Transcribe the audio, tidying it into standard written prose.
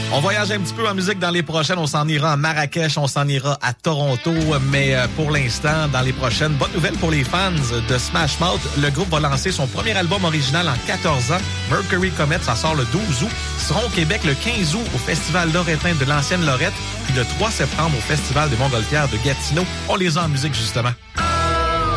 On voyage un petit peu en musique dans les prochaines. On s'en ira à Marrakech, on s'en ira à Toronto. Mais pour l'instant, dans les prochaines, bonne nouvelle pour les fans de Smash Mouth. Le groupe va lancer son premier album original en 14 ans. Mercury Comet, ça sort le 12 août. Ils seront au Québec le 15 août au Festival Loretin de l'Ancienne Lorette. Puis le 3 septembre au Festival des Montgolfières de Gatineau. On les a en musique, justement.